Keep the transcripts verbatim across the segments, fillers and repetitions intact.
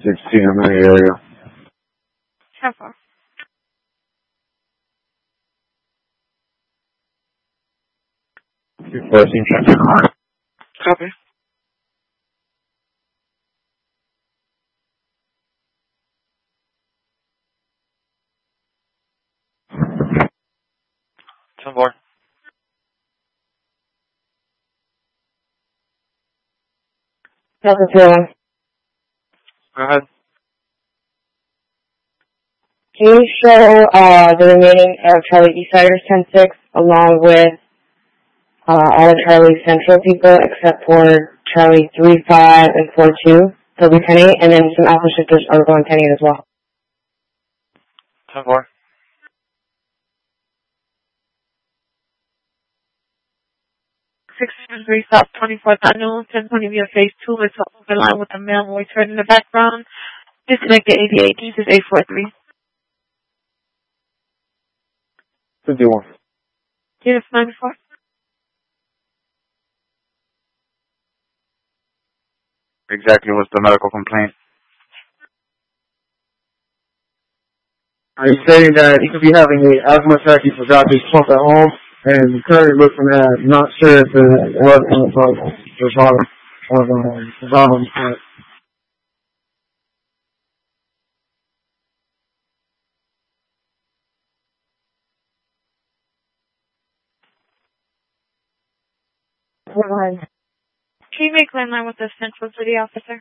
sixteen in the area. How far? fourteen check. Copy. ten four. Delta two one. Go ahead. Can you show uh, the remaining of Charlie Eastsiders ten six along with uh, all the Charlie Central people except for Charlie three five and four two? They'll be ten eight, and then some Alpha shifters are going ten eight as well. ten four. six three South twenty-fourth Avenue, ten twenty via phase two, with open line with a male voice heard in the background. Disconnected A D A, this is eight four three. fifty-one. Unit ninety-four. Exactly what's the medical complaint? I say that he could be having a asthma attack. He forgot his pump at home, and currently looking at not sure if it was on the problem. The bottom or the bottom part. Can you make landline with the Central City officer?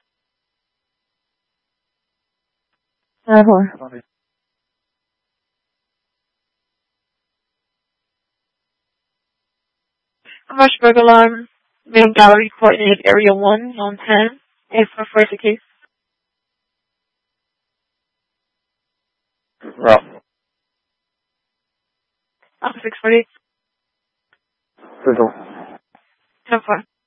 nine four. Rushberg alarm, main gallery coordinated area one, zone ten, eight four four is the case. Route. Alpha six forty-eight. fifty-one. ten four.